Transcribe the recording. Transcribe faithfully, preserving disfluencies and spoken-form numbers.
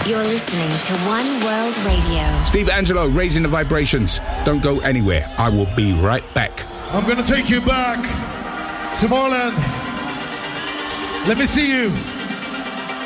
You're listening to One World Radio. Steve Angelo, raising the vibrations. Don't go anywhere. I will be right back. I'm going to take you back to Tomorrowland. Let me see you.